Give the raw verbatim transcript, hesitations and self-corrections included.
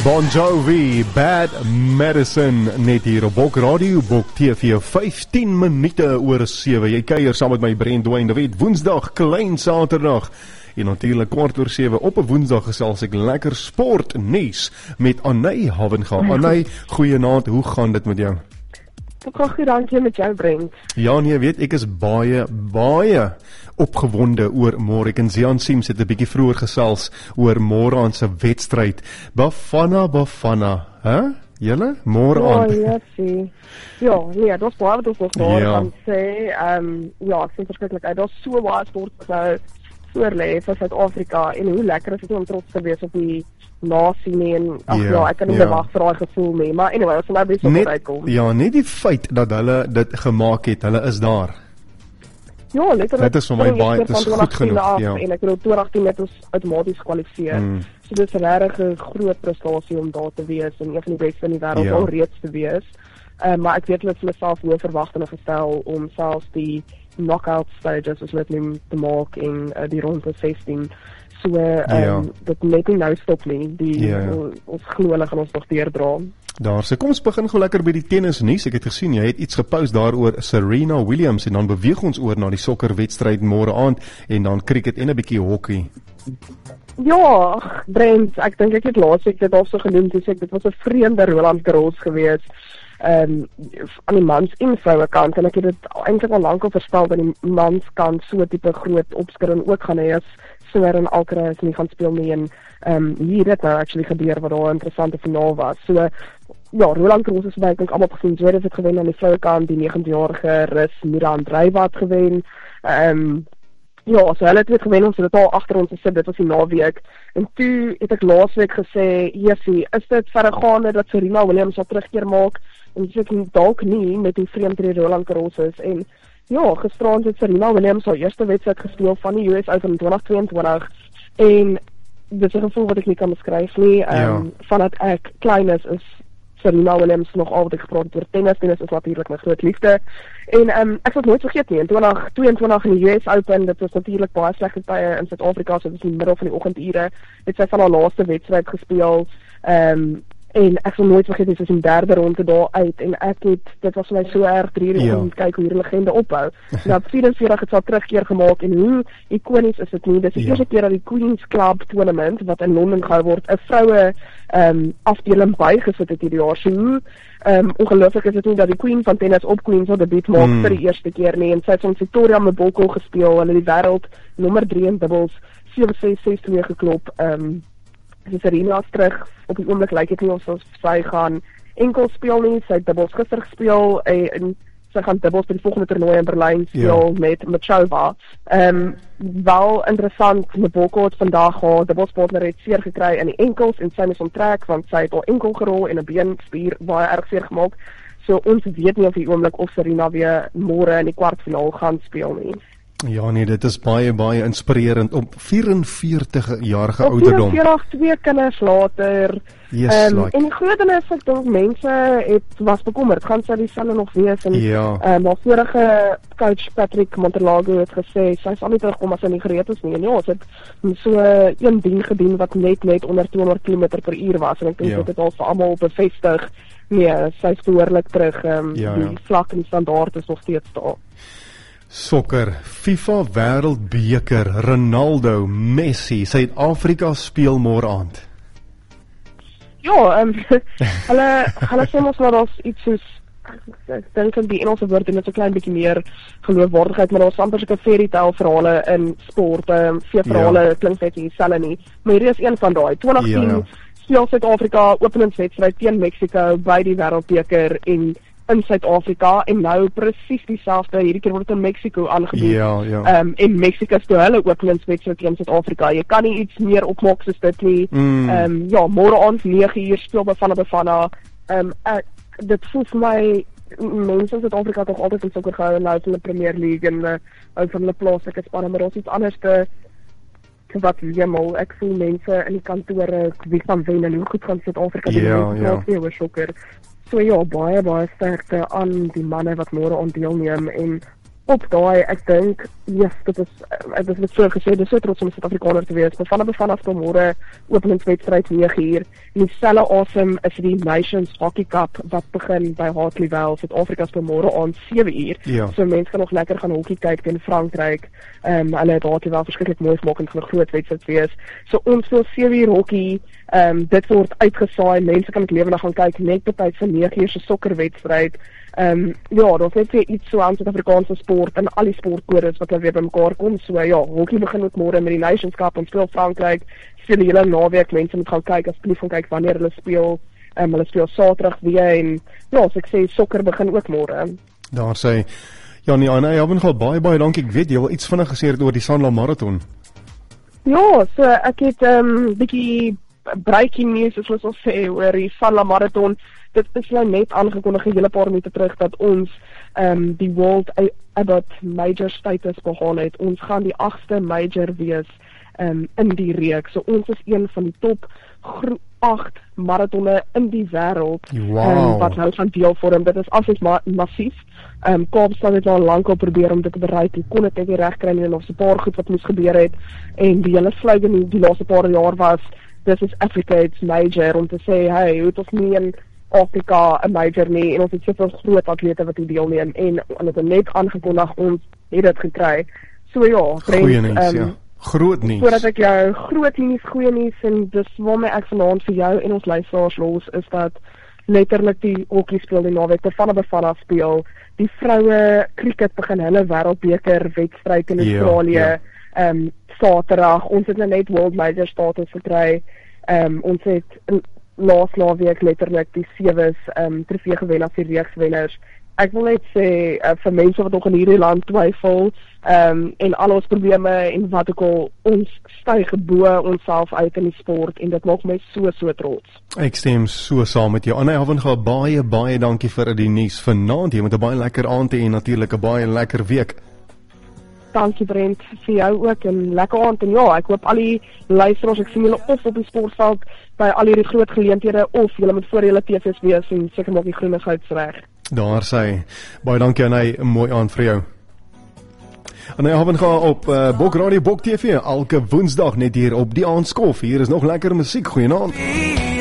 Bon Jovi, Bad Medicine, net hier op Bok Radio, Bok T V, vyftien minute oor sewe. Jy kuier saam met my Brent Dwayne de Wet, Woensdag, klein Saterdag. En natuurlijk kwart oor sewe op 'n Woensdag gesels ek lekker sport nuus met Anay Havenga. Anay, goeienaand, hoe gaan dit met jou? Ek gaan goed, dankie met jou, Brent. Ja, nee, weet, ek is baie, baie opgewonde oor môre. Ek en Zian Siems het 'n bietjie vroeër gesels oor môre aan se wedstryd. Bafana Bafana, hè? Julle? Môre aan. Ja, ja, sien. Ja, nee, dit was baie wat ons nog daar Ja. gaan sê. Ehm ja, ek sien verskriklik uit. Daar's so baie sport wat nou voorlê vir Suid-Afrika en hoe lekker is dit om trots te wees op die nasie nie en ag Ja, ja, ek kan nie ja. meer wag vir daai gevoel nie. Maar anyway, ons gaan nou besig Net, uitkom. ja, net die feit dat hulle dit gemaak het, hulle is daar. Ja, letterlik. Dit is vir my van die baie- eerste dit is van goed twintig genoeg, af, ja. En ek bedoel twintig agttien het ons outomaties gekwalifiseer. Mm. So dit is 'n regtig 'n groot prestasie om daar te wees en een van die beste in die wêreld Ja. alreeds te wees. Uh, maar ek weet hulle het vir myself hoë verwagtinge gestel om selfs die knockout stages soos dit noem te maak en uh, die ronde sestien. So um, Ja. dit net nie nou stop nie. Die Ja, ja. o- ons glo hulle gaan ons nog deurdra. Daar sê, kom ons begin gou lekker by die tennis nuus. Ek het gesien, jy het iets gepost daaroor Serena Williams en dan beweeg ons oor na die sokkerwedstryd môre aand en dan cricket en 'n bietjie hockey. Ja, Brent, ek dink ek het laas week dit al so genoem, toe sê ek dit was 'n vreemde Roland Garros geweest. Ehm um, aan die mans en vroue kant en ek het dit eintlik al lank al verstaan dat die mans kant so tipe groot opskudding ook gaan hê as Søren Alcaraz nie gaan speel nie en ehm um, hier het nou actually gebeur wat daar 'n interessante finaal was. So ja, Roland Garros is baie, ek dink almal gesien, Zverev het gewen aan die vroue kant, die negentien-jarige Rus Mira Andreeva het gewen. Ehm um, Ja, so hulle het weer gewen, ons het dit al agter ons gesit, dit was die naweek. En toe het ek laasweek gesê, Jessie, is dit verregaande dat Serena Williams sal terugkeer maak? En dis ek dalk nie met die vreemd die Roland Garros is. En ja, gisterand het Serena Williams haar eerste wedstryd gespeel van die U S Open twintig tweeëntwintig. En dis 'n gevoel wat ek nie kan beskryf nie. Ehm Ja. um, vandat ek klein is, is Serena Williams nog al wat ek gepraat het oor tennis, tennis is natuurlik my groot liefde. En um, ek sal nooit vergeet nie, in twintig tweeëntwintig in die U S Open, dit was natuurlik baie slegte tye in Suid-Afrika, so dit is in die middel van die oggendure, het sy van haar laaste wedstryd gespeel, um, en ek sal nooit vergeet nie, sy is in derde ronde daar uit, en ek het, dit was vir my so erg drie uur Ja. om te kyk hoe hierdie legende ophou. Nou, op vierenveertig het sy al terugkeer gemaak, en hoe ikonies is dit nie, dis die Ja. eerste keer dat die Queen's Club tournament, wat in Londen gehou word, 'n vroue um, afdeling bygesit het hierdie jaar, so hoe um, ongelooflik is dit nie dat die Queen van tennis op Queen sal debuut maak Mm. vir die eerste keer nie, en sy het van Victoria Mboko gespeel, hulle die wêreld nommer drie in dubbels, sewe ses ses twee geklop, um, sy Serena is terug, op die oomblik lyk dit nie of sy gaan enkel speel nie, sy het dubbels gister gespeel, en, en sy gaan dubbels by die volgende toernooi in Berlyn speel Ja. met Machova. Ehm um, wel interessant, Mboko het vandag haar dubbelspartner het seer gekry in die enkels en sy moes onttrek want sy het haar enkel gerol en 'n beenspier baie erg seer gemaak. So ons weet nie op die oomblik of Serena weer môre in die kwartfinaal gaan speel nie. Ja nee, dit is baie, baie inspirerend op vierenveertig-jarige Op ouderdom. vierenveertig, twee kinders later. Yes, Ehm, like. En die groot ding is, ek dink mense het was bekommerd, gaan sy dieselfde nog wees? En Ja. ehm, haar vorige coach Patrick Monterlago het gesê, sy sal nie terugkom as sy nie gereed is nie. En ja, sy het so een dien gedien wat net net onder tweehonderd kilometer per uur was. En ek dink Ja. dit het al vir almal bevestig. Nee, sy is behoorlik terug. Um, Ja, die ja. vlak en die standaard is nog steeds daar. Sokker, FIFA Wêreldbeker, Ronaldo, Messi, Suid-Afrika speel môre aand. Ja, um, hulle hulle sê mos maar daar's iets soos, ek dink in die Engelse woord en dit 'n klein bietjie meer geloofwaardigheid, maar daar's amper soos 'n fairy tale verhale in sport, um, vier verhale Ja. klink net nie dieselfde nie, maar hierdie is een van daai. twintig tien Ja, ja. speel Suid-Afrika openingswedstryd teen Mexico by die Wêreldbeker en in Suid-Afrika en nou presies dieselfde, hierdie keer word dit in Mexico aangebied. Ja, ja. Um, en Mexico speel hulle openingswedstryd teen Suid-Afrika. Jy kan nie iets meer opmaak soos dit nie. Mm. Um, ja, môre aand nege uur speel Bafana Bafana. Um, ek, dit voel vir my, mense in Suid-Afrika tog altyd in sokker gehou en nou van die Premier League en uh, hou van hulle plaaslike spanne, maar ons iets anders te wat hemel, ek voel mense in die kantore, wie van wen en hoe goed gaan Suid-Afrika doen, Ja, mense ja. praat weer oor sokker. So ja, baie, baie sterkte aan die manne wat môre aan deelneem en op daai, ek dink, yes, dit is, ek het het so gesê, dit is so trots om Suid-Afrikaner te wees, maar vanaf vanaf vanmôre openingswedstryd nege uur, en dieselfde asem is die Nations Hockey Cup, wat begin by Hartleyville, Suid-Afrika se môre aand sewe uur, ja. So mense kan nog lekker gaan hockey kyk teen Frankryk, um, hulle het Hartleyville verskriklik mooi gemaak en gaan 'n groot wedstryd wees, so ons wil sewe uur hockey, um, dit word uitgesaai, mense kan dit lewendig gaan kyk, net betyds van nege uur se sokkerwedstryd, Um, ja, daar is net weer iets so aan Suid-Afrikaanse sport en al die sportkodes wat weer by mekaar kom. So ja, hockey begin ook môre met die Nations Cup, ons speel Frankryk, speel die hele naweek, mense moet gaan kyk, asseblief gaan kyk wanneer hulle speel. Um, hulle speel Saterdag weer en ja, so ek sê sokker begin ook môre. Daar sê Janie, Anna, jy het nog baie baie dankie. Ek weet jy wil iets vinnig gesê het oor die Sanlam Marathon. Ja, so ek het 'n um, bietjie breaking news, soos ons sê, oor die Sanlam Marathon. Dit is nou net aangekondig 'n hele paar minute terug dat ons um, die World Abbott Major status behaal het. Ons gaan die agste major wees um, in die reeks. So ons is een van die top agt marathonne in die wêreld wow. um, wat nou gaan deel vorm. Dit is absoluut ma massief. Um, Kaapstad het al lank al probeer om dit te bereik. Ek kon dit net nie regkry nie, en ons 'n paar goed wat moes gebeur het. En die hele slogan die, die laaste paar jaar was, this is Africa's major, om te sê, hey, hoe het ons nie in Afrika 'n major nie, en ons het soveel groot atlete wat hier deelneem, en hulle het net aangekondig, ons het dit gekry. So ja, goeie nuus, um, ja. Groot nuus. Voordat ek jou groot nuus, goeie nuus, en dis waarmee ek vanaand vir jou en ons luisteraars los, is dat letterlik die hockey speel die naweek, Bafana Bafana speel, die vroue cricket begin hulle wêreldbeker wedstryd in Australië, ja, ja. Um, Saterdag, ons het nou net World Major status gekry, um, ons het laas naweek letterlik die sewes um, trofee gewen as die reekswenners. Ek wil net sê, uh, vir mense wat nog in hierdie land twyfel, um, en al ons probleme en wat ook al, ons styg bo onsself uit in die sport, en dit maak my so, so trots. Ek stem so saam met jou. Anna Havenga, baie, baie dankie vir die nuus vanaand. Jy moet 'n baie lekker aand hê en natuurlik 'n baie lekker week. Dankie Brent, vir jou ook, en lekker aand, en ja, ek hoop al die luisteraars, ek sien julle of op die sportveld, by al hierdie groot geleenthede, of julle moet voor julle T V's wees, en seker maak die groene gouds reg. Daar sê, baie dankie aan hy, 'n mooi aand vir jou. En hy gaan gaan op uh, Bok Radio, Bok T V, elke woensdag net hier op die aandskof. Hier is nog lekker musiek, goeienaand.